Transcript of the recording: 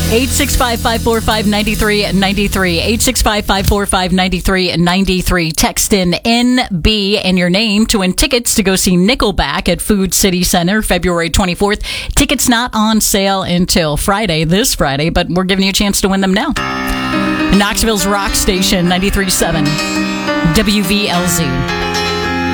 865-545-9393. 865-545-9393. Text in NB and your name to win tickets to go see Nickelback at Food City Center February 24th. Tickets not on sale until this Friday, but we're giving you a chance to win them now. Knoxville's Rock Station 93.7 WVLZ.